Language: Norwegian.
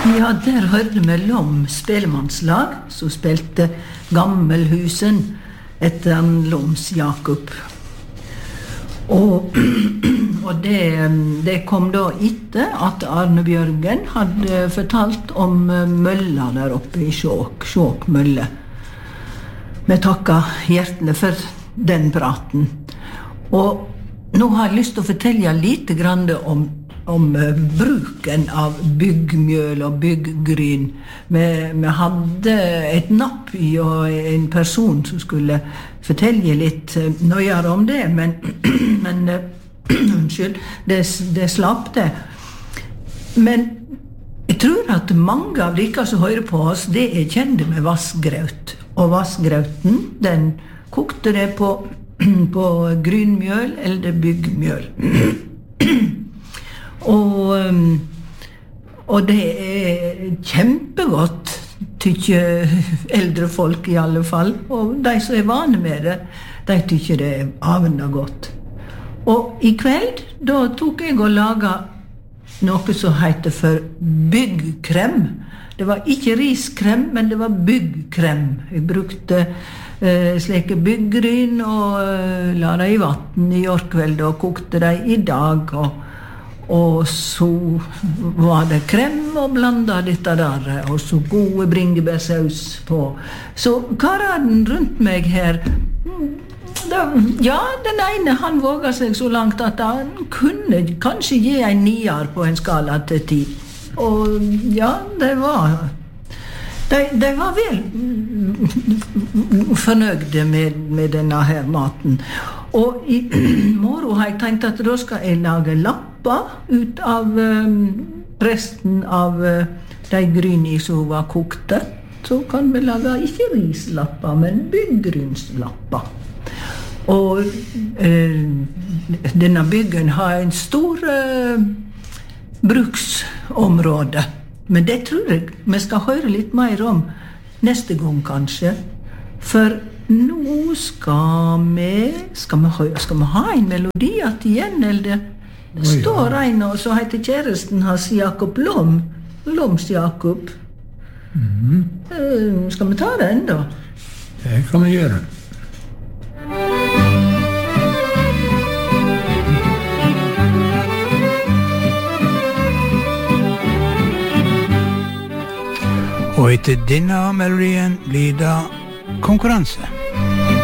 Ja, der hørte vi Lom spellemannslag, som spilte Gammelhusen etter en Loms Jakob. Og det kom da etter at Arne Bjørgen hadde fortalt om mølla der oppe i Skjåk mølle. Vi takker hjertelig for den praten. Og nå har jeg lyst til å fortelle lite grann om bruken av byggmjøl og bygggryn. Vi hadde et napp i og en person som skulle fortelle litt nøyere om det, men unnskyld, det slapp det. Men jeg tror at mange av dere som hører på oss, det er kjente med vassgraut. Og vassgrauten, den kokte det på grynmjøl eller byggmjøl. Og det er kjempegodt, tykker eldre folk i alle fall. Og de som er vane med det, de tykker det er avenda godt. Og i kveld, da tok jeg og laget noe som heter for byggkrem. Det var ikke riskrem, men det var byggkrem. Jeg brukte slike byggryn og la dem i vatten i årkveld og kokte dem i dag. Og så var det krem og blandet dette der, og så gode bringebærsaus på. Så kararen rundt meg her, den ene han våget seg så langt at han kunne kanskje gi en 9 på en skala til 10. Og ja, de var vel fornøyde med denne her maten. Og i morgen har jeg tenkt at da skal jeg lage lapper ut av resten av de gryni som var kokte. Så kan vi lage ikke rislapper, men byggrynslapper. Og denne byggen har en stor bruksområde. Men det tror jeg vi skal høre litt mer om neste gang kanskje. For nå skal vi ha en melodi igjen, eller det står en og så heter kjæresten hans Jakob Lom. Loms Jakob. Skal vi ta den da? Det kan vi gjøre. Og etter denne melodien blir det konkurranse.